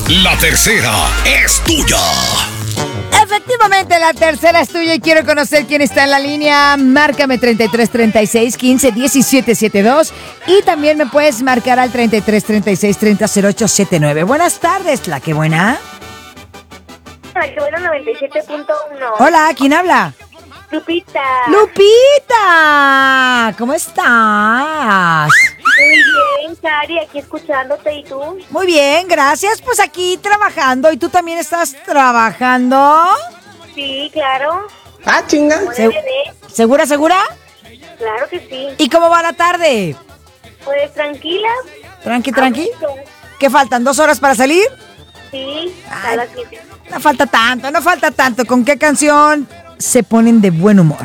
La tercera es tuya. Efectivamente, la tercera es tuya y quiero conocer quién está en la línea. Márcame 33 36 15 17 72 y también me puedes marcar al 33 36 30 08 79. Buenas tardes, la que buena. La que buena 97.1. Hola, ¿quién habla? Lupita. Lupita, ¿cómo estás? Muy bien, Cari, aquí escuchándote. ¿Y tú? Muy bien, gracias. Pues aquí trabajando. ¿Y tú también estás trabajando? Sí, claro. Ah, chinga. ¿Segura? Claro que sí. ¿Y cómo va la tarde? Pues tranquila. Tranqui. Gusto. ¿Qué faltan? 2 horas para salir? Sí, Ay. a las 7. No falta tanto. ¿Con qué canción se ponen de buen humor?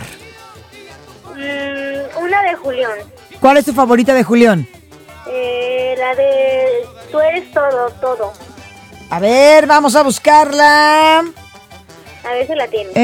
Una de Julián. ¿Cuál es tu favorita de Julián? La de Tú eres todo. A ver, vamos a buscarla. A ver si la tienes.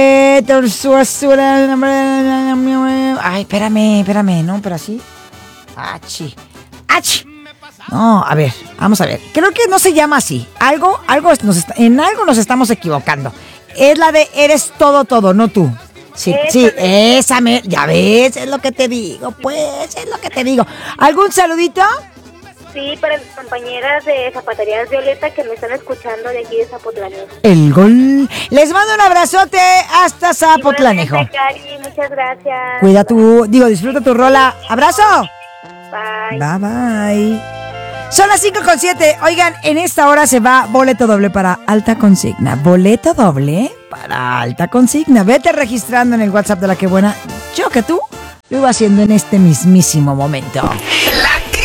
Ay, espérame, ¿no? Pero así. ¡Achi! No, a ver, vamos a ver. Creo que no se llama así. En algo nos estamos equivocando. Es la de Eres todo, no tú. Sí, esa ya ves, es lo que te digo, ¿Algún saludito? Sí, para mis compañeras de Zapaterías Violeta que me están escuchando de aquí de Zapotlanejo. El gol. Les mando un abrazote hasta Zapotlanejo. Cari, muchas gracias. Disfruta tu rola. ¡Abrazo! Bye. Bye. Son las 5:07. Oigan, en esta hora se va boleto doble para alta consigna. Boleto doble para alta consigna. Vete registrando en el WhatsApp de La Que Buena. Yo que tú lo iba haciendo en este mismísimo momento.